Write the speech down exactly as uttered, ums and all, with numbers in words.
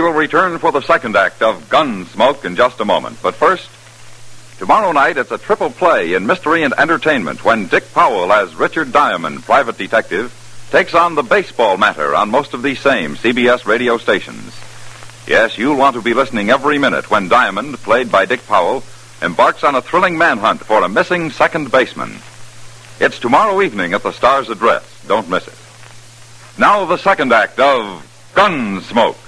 will return for the second act of Gunsmoke in just a moment. But first, tomorrow night it's a triple play in mystery and entertainment when Dick Powell as Richard Diamond, private detective, takes on the baseball matter on most of these same C B S radio stations. Yes, you'll want to be listening every minute when Diamond, played by Dick Powell, embarks on a thrilling manhunt for a missing second baseman. It's tomorrow evening at the Star's Address. Don't miss it. Now the second act of Gunsmoke.